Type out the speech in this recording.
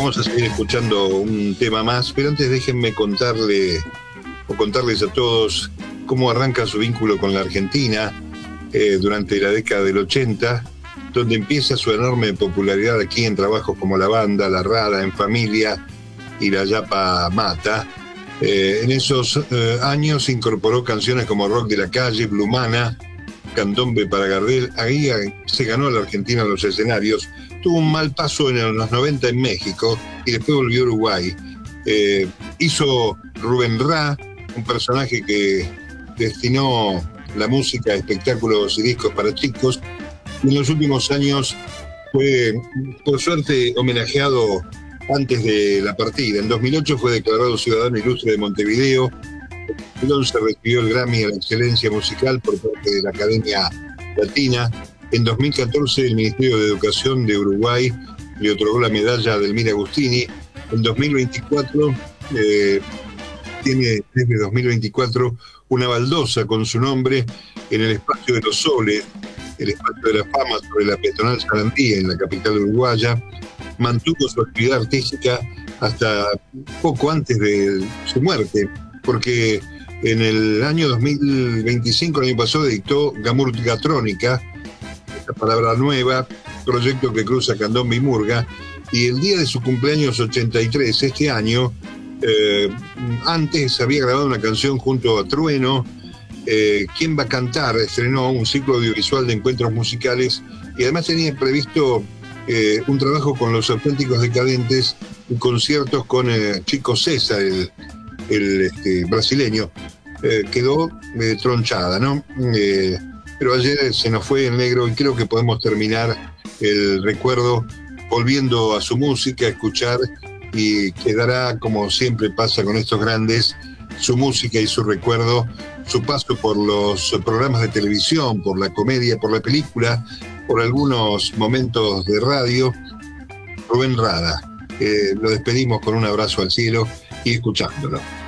vamos a seguir escuchando un tema más, pero antes déjenme contarles a todos cómo arranca su vínculo con la Argentina durante la década del 80, donde empieza su enorme popularidad aquí en trabajos como La Banda, La Rada, En Familia y La Yapa Mata. En esos años incorporó canciones como Rock de la Calle, Blumana, Candombe para Gardel. Ahí se ganó a la Argentina en los escenarios. Tuvo un mal paso en los 90 en México y después volvió a Uruguay. Hizo Rubén Ra, un personaje que destinó la música a espectáculos y discos para chicos. Y en los últimos años fue, por suerte, homenajeado antes de la partida. En 2008 fue declarado ciudadano ilustre de Montevideo. En 2011 recibió el Grammy a la excelencia musical por parte de la Academia Latina. En 2014 el Ministerio de Educación de Uruguay le otorgó la medalla a Delmira Agustini. En 2024 tiene desde 2024 una baldosa con su nombre en el Espacio de los Soles, el Espacio de la Fama sobre la peatonal Sarandí en la capital uruguaya. Mantuvo su actividad artística hasta poco antes de su muerte, porque en el año 2025, el año pasado, dictó Gamurgatrónica, esta palabra nueva, proyecto que cruza candombe y murga, y el día de su cumpleaños 83, este año, antes había grabado una canción junto a Trueno. ¿Quién va a cantar? Estrenó un ciclo audiovisual de encuentros musicales y además tenía previsto un trabajo con Los Auténticos Decadentes y conciertos con Chico César, el brasileño. Quedó tronchada, ¿no? Pero ayer se nos fue en negro y creo que podemos terminar el recuerdo volviendo a su música, a escuchar, y quedará, como siempre pasa con estos grandes, su música y su recuerdo, su paso por los programas de televisión, por la comedia, por la película, por algunos momentos de radio. Rubén Rada. Lo despedimos con un abrazo al cielo y escuchándolo.